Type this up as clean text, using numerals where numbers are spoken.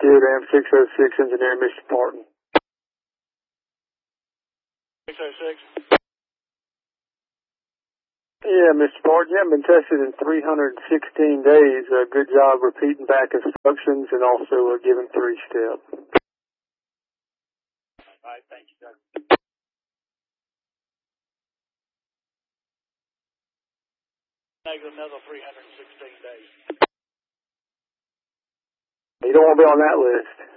Steel Dam 606, engineer Mr. Barton. 606. Yeah, Mr. Barton, you haven't been tested in 316 days. Good job repeating back instructions and also giving 3-step. All right, thank you, sir. Negative another 316 days. You don't want to be on that list.